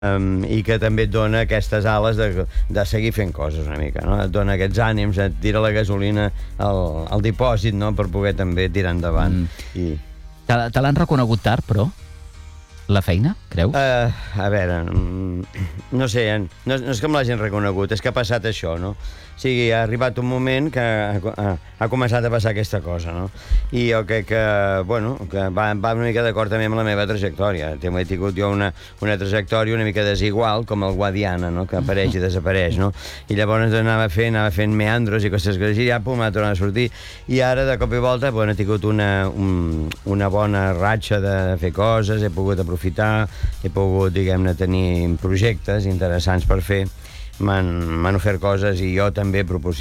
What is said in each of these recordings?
i que també et dona aquestes ales de seguir fent coses una mica, no? Et dona aquests ànims, et tira la gasolina al dipòsit, no?, per poder també tirar endavant. Te l'han reconegut tard, però? La feina, creus? A veure, no sé, no és que me l'hagin reconegut, és que ha passat això, no? O sigui, ha arribat un moment que ha començat a passar aquesta cosa, no? I jo crec que, bueno, que va una mica d'acord també amb la meva trajectòria. He tingut jo una trajectòria una mica desigual, com el Guadiana, no?, que apareix i desapareix, no? I llavors anava fent meandros i aquestes coses, i ja, pum, ha tornat a sortir. I ara, de cop i volta, bueno, he tingut una bona ratxa de fer coses, he pogut aprofitar, he pogut, diguem-ne, tenir projectes interessants per fer. M'han ofert coses i jo també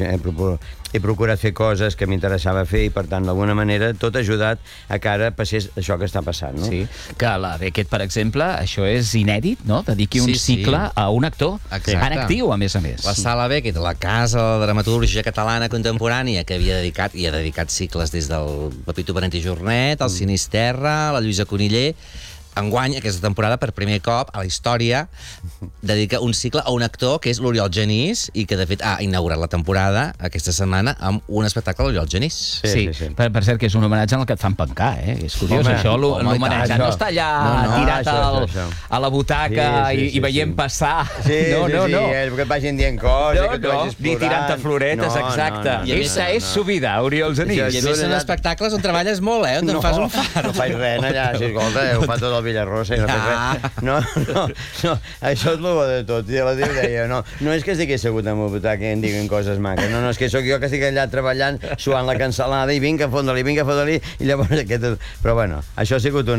he procurat fer coses que m'interessava fer i, per tant, d'alguna manera, tot ha ajudat a que ara passés això que està passant, no? Sí, que la Beckett, per exemple, això és inèdit, no? Dediqui un cicle a un actor en actiu, a més. La Sala Beckett, la casa de la dramatúrgia catalana contemporània, que havia dedicat, i ha dedicat cicles des del Pepito Parent i Jornet, el Sinisterra, la Lluïsa Coniller. Enguany, aquesta temporada, per primer cop a la història, dedica un cicle a un actor que és l'Oriol Genís i que, de fet, ha inaugurat la temporada aquesta setmana amb un espectacle de l'Oriol Genís. Sí. Per cert, que és un homenatge en el que et fan pencar, eh? És curiós, això, l'homenatge. No està allà tirat a la butaca i veient passar. No. Que et vagin dient coses, que tu vagis explorant. Ni tirant-te floretes, exacte. Esa és su vida, Oriol Genís. I a més són espectacles on treballes molt, on te'n fas un far. No faig res allà, si escolta, ho fa tot el Villarrosa i no faig res. No, això és el bo de tot. I la tia deia, no és que estigui assegut en el butaca i em diguin coses maques, no, és que sóc jo que estic allà treballant, suant la cansalada i vinga a fondre-li, i llavors aquest... Però bueno, això ha sigut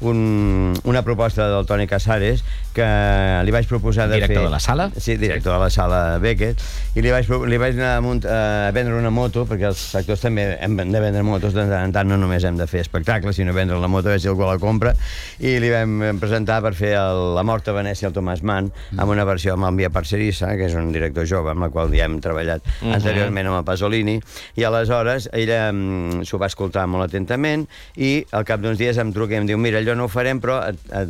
una proposta del Toni Casares que li vaig proposar de fer... Director de la sala? Sí, director de la sala Beckett, i li vaig anar a vendre una moto, perquè els actors també hem de vendre motos, de tant en tant no només hem de fer espectacles, sinó vendre la moto, a veure si algú la compra, i li vam presentar per fer La mort a Venècia, el Tomàs Mann, amb una versió amb el Mia Parcerissa, que és un director jove, amb la qual ja hem treballat anteriorment amb el Pasolini, i aleshores ella s'ho va escoltar molt atentament i al cap d'uns dies em truca i em diu, mira, allò no ho farem, però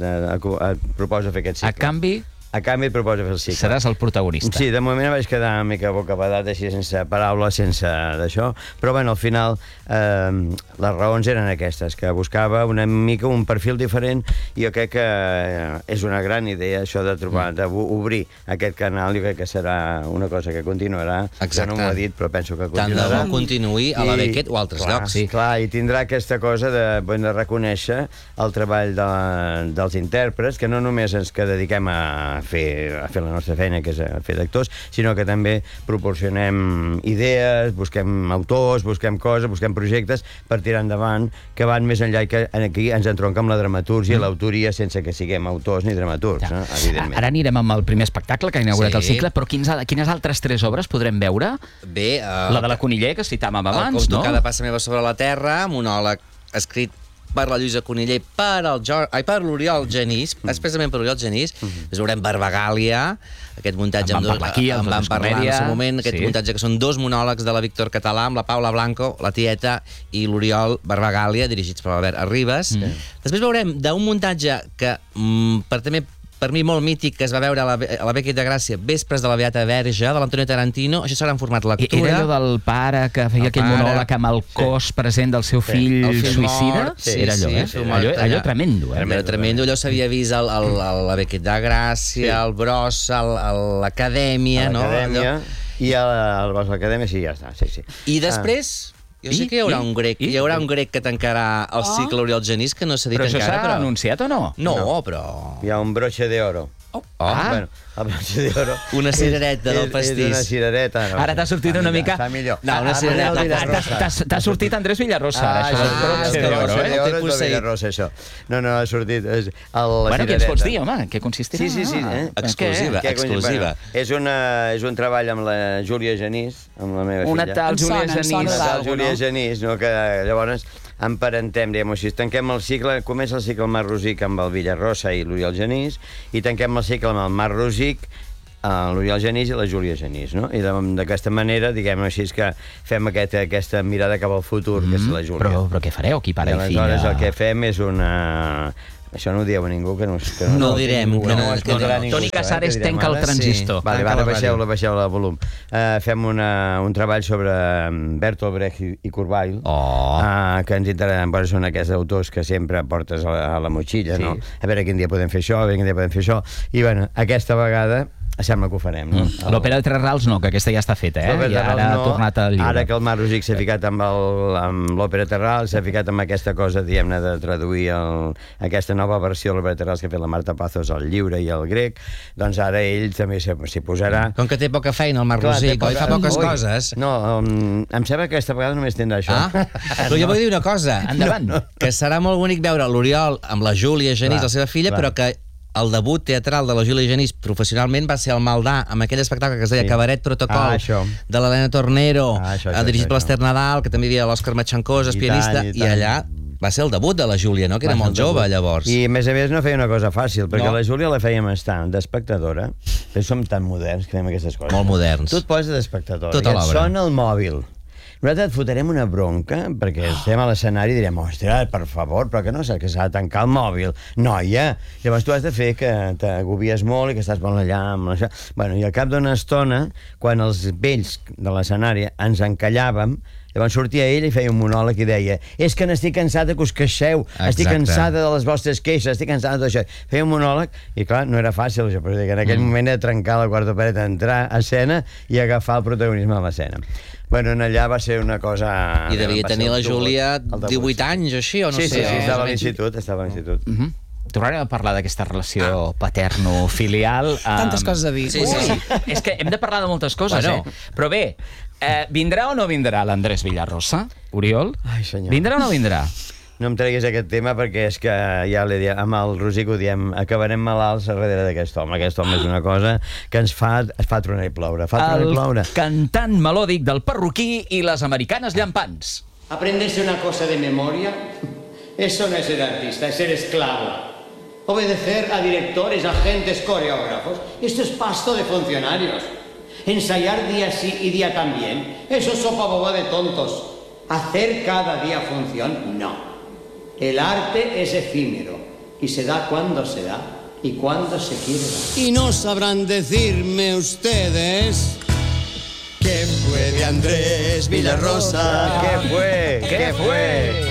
et proposo fer aquest cicle. A canvi et proposo fer el cicle. Seràs el protagonista. Sí, de moment vaig quedar una mica bocabadat, així, sense paraules, sense d'això, però bueno, al final les raons eren aquestes, que buscava una mica un perfil diferent, i jo crec que és una gran idea això de trobar, d'obrir aquest canal. Jo crec que serà una cosa que continuarà. Exacte. No m'ho ha dit, però penso que continuarà. Tant de bo continuï a la Beckett o a altres llocs. Clar, i tindrà aquesta cosa de reconèixer el treball dels intèrprets, que no només ens que dediquem a fer la nostra feina, que és fer d'actors, sinó que també proporcionem idees, busquem autors, busquem coses, busquem projectes per tirar endavant, que van més enllà, i que aquí ens entronca amb la dramatúrgia i l'autoria, sense que siguem autors ni dramaturgs, evidentment. Ara anirem amb el primer espectacle que ha inaugurat el cicle, però quines altres 3 obres podrem veure? Bé, la de la Coniller, que citàvem abans, no? El conto Cada passa meva sobre la terra, monòleg escrit per la Lluïsa Coniller, per l'Oriol Genís, expressament per l'Oriol Genís. Després veurem Barbagàlia, aquest muntatge en vam parlar en el seu moment, aquest muntatge que són 2 monòlegs de la Víctor Català, amb la Paula Blanco, la tieta, i l'Oriol Barbagàlia, dirigits per l'Albert Arribas. Després veurem d'un muntatge que per mi molt mític, que es va veure a la Beckett de Gràcia, Vespres de la Beata Verge, de l'Antonio Tarantino. Això serà en format lectura. Era allò del pare que feia aquell monòleg amb el cos present del seu fill suïcida? Era allò, allò tremendo. Era tremendo, allò s'havia vist a la Beckett de Gràcia, al Brossa, a l'Acadèmia, no? I a l'Acadèmia, sí, ja està. I després... Jo sé que hi haurà un grec que tancarà el cicle Oriol Genís, que no s'ha dit encara. Però això s'ha anunciat o no? No, però... Hi ha un broche d'oro. Bueno, el broche d'oro... Una cirereta del pastís. És una cirereta. Ara t'ha sortit una mica... Està millor. No, una cirereta. T'ha sortit Andrés Villarrosa, això del broche d'oro, eh? El broche d'oro és de Villarrosa, això. No, ha sortit... Bueno, què ens pots dir, home? Què consistirà? Sí. Exclusiva. És un treball amb la Júlia Genís, amb la meva filla. Una tal Júlia Genís, que llavors emparentem, diguem-ho així. Tanquem el cicle, comença el cicle Marc Rosic amb el Villarrosa i l'Oriol Genís, i tanquem el cicle amb el Marc Rosic, l'Oriol Genís i la Júlia Genís, no? I d'aquesta manera, diguem-ho així, que fem aquesta mirada cap al futur, que és la Júlia. Però què fareu, aquí pare i filla? Aleshores el que fem és Això no ho dieu a ningú, que no ho direm. Toni Casares tanca el transistor. Vale, baixeu el volum. Fem un treball sobre Bertolt Brecht i Kurzweil, que ens interessa, són aquests autors que sempre portes a la motxilla, no? A veure quin dia podem fer això, i bueno, aquesta vegada sembla que ho farem, no? L'òpera de Tres Rals no, que aquesta ja està feta, i ara ha tornat al llibre. Ara que el Marc Rosic s'ha ficat amb l'òpera de Tres Rals, s'ha ficat amb aquesta cosa, diguem-ne, de traduir aquesta nova versió de l'òpera de Tres Rals que ha fet la Marta Pazos al lliure i al grec, doncs ara ell també s'hi posarà. Com que té poca feina el Marc Rosic, oi? Fa poques coses. No, em sembla que aquesta vegada només tindrà això. Però jo vull dir una cosa. Endavant. Que serà molt bonic veure l'Oriol amb la Júlia Genís, la seva filla, però que el debut teatral de la Júlia Genís professionalment va ser al Maldà, amb aquell espectacle que es deia Cabaret Protocol, de l'Helena Tornero, dirigit per l'Ester Nadal, que també hi havia l'Òscar Matxancós, pianista, i allà va ser el debut de la Júlia, no? Que era molt jove, llavors. I, a més no feia una cosa fàcil, perquè la Júlia la fèiem estar d'espectadora, però som tan moderns que fem aquestes coses. Molt moderns. Tu et poses d'espectadora i et sona el mòbil. Nosaltres et fotrem una bronca perquè estem a l'escenari i direm, ostres, per favor, però que no sé, que s'ha de tancar el mòbil. Noia! Llavors tu has de fer que t'agobies molt i que estàs molt allà amb això. Bueno, i al cap d'una estona, quan els vells de l'escenari ens encallàvem, llavors sortia ell i feia un monòleg i deia, és que n'estic cansada que us queixeu, estic cansada de les vostres queixes, estic cansada de això. Feia un monòleg i, clar, no era fàcil això, però en aquell moment era trencar la quarta paret, entrar a escena i agafar el protagonisme de l'escena. Bueno, allà va ser una cosa... I devia tenir la Júlia 18 anys, així, o no sé? Sí, estava a l'institut. Tornarem a parlar d'aquesta relació paterno-filial. Tantes coses a dir. Sí. És que hem de parlar de moltes coses, Però bé, vindrà o no vindrà l'Andrés Villarrosa, Oriol? Ai, senyor. Vindrà o no vindrà? No em treguis aquest tema perquè és que ja amb el Rosic ho diem, acabarem malalts darrere d'aquest home. Aquest home és una cosa que ens fa tronar i ploure. El cantant melòdic del perruquí i les americanes llampants. Aprenderse una cosa de memoria, eso no es ser artista, es ser esclavo. Obedecer a directores, agentes, coreógrafos. Esto es pasto de funcionarios. Ensayar día sí y día también. Eso es sopa boba de tontos. Hacer cada día función, no. El arte es efímero y se da cuando se da y cuando se quiere dar. Y no sabrán decirme ustedes qué fue de Andrés Villarrosa. ¿Qué fue?